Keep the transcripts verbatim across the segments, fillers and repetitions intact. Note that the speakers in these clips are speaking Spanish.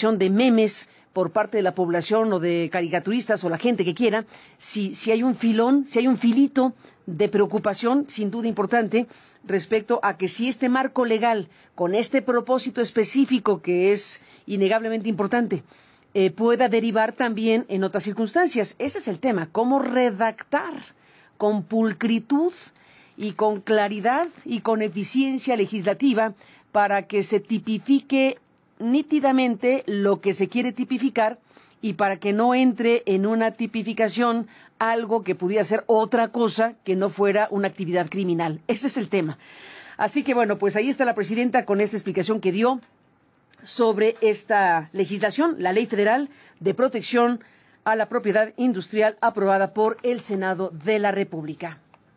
generación de memes por parte de la población o de caricaturistas o la gente que quiera, si, si hay un filón, si hay un filito de preocupación, sin duda importante, respecto a que si este marco legal, con este propósito específico que es innegablemente importante, eh, pueda derivar también en otras circunstancias. Ese es el tema, cómo redactar con pulcritud y con claridad y con eficiencia legislativa para que se tipifique nítidamente lo que se quiere tipificar y para que no entre en una tipificación algo que pudiera ser otra cosa que no fuera una actividad criminal. Ese es el tema. Así que bueno, pues ahí está la presidenta con esta explicación que dio sobre esta legislación, la Ley Federal de Protección a la Propiedad Industrial aprobada por el Senado de la República.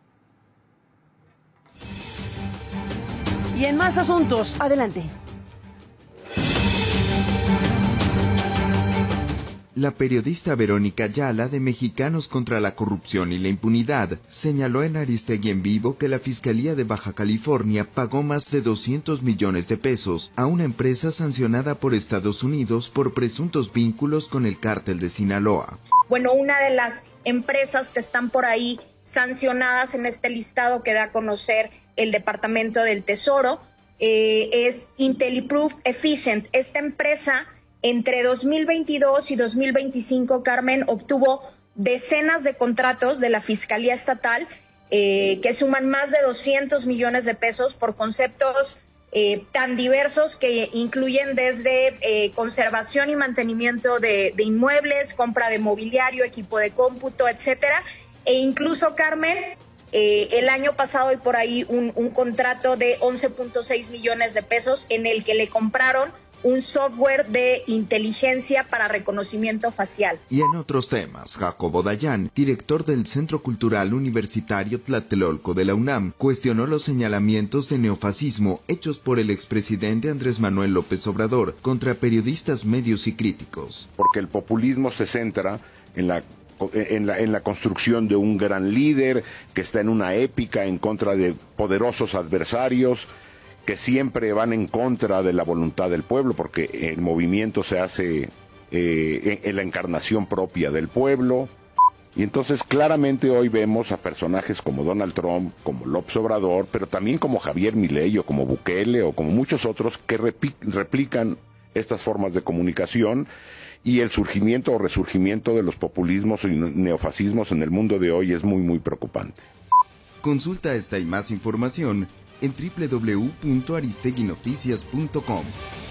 Y en más asuntos, adelante. La periodista Verónica Ayala, de Mexicanos contra la Corrupción y la Impunidad, señaló en Aristegui en Vivo que la Fiscalía de Baja California pagó más de doscientos millones de pesos a una empresa sancionada por Estados Unidos por presuntos vínculos con el cártel de Sinaloa. Bueno, una de las empresas que están por ahí sancionadas en este listado que da a conocer el Departamento del Tesoro eh, es IntelliProof Efficient. Esta empresa, entre dos mil veintidós y dos mil veinticinco, Carmen, obtuvo decenas de contratos de la Fiscalía Estatal eh, que suman más de doscientos millones de pesos por conceptos eh, tan diversos que incluyen desde eh, conservación y mantenimiento de, de inmuebles, compra de mobiliario, equipo de cómputo, etcétera. E incluso, Carmen, eh, el año pasado hay por ahí un, un contrato de once punto seis millones de pesos en el que le compraron un software de inteligencia para reconocimiento facial. Y en otros temas, Jacobo Dayan, director del Centro Cultural Universitario Tlatelolco de la UNAM, cuestionó los señalamientos de neofascismo hechos por el expresidente Andrés Manuel López Obrador contra periodistas, medios y críticos. Porque el populismo se centra en la En la, en la construcción de un gran líder que está en una épica en contra de poderosos adversarios que siempre van en contra de la voluntad del pueblo, porque el movimiento se hace eh, en, en la encarnación propia del pueblo. Y entonces claramente hoy vemos a personajes como Donald Trump, como López Obrador, pero también como Javier Milei o como Bukele o como muchos otros que repi- replican estas formas de comunicación. Y el surgimiento o resurgimiento de los populismos y neofascismos en el mundo de hoy es muy, muy preocupante. Consulta esta y más información en doble u doble u doble u punto aristegui noticias punto com.